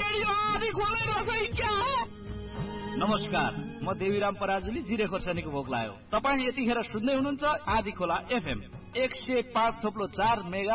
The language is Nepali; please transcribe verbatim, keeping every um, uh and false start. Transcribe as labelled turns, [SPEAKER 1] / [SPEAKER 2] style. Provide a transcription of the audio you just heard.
[SPEAKER 1] रेडियो आदि खोले रसै क्या हो?
[SPEAKER 2] नमस्कार, म देवीराम पराजुली जिरे खोर्सानीको भोक लाग्यो। तपाईँ यतिखेर सुन्दै हुनुहुन्छ आदि खोला एफएम एक सय पाँच थोप्लो चार मेगा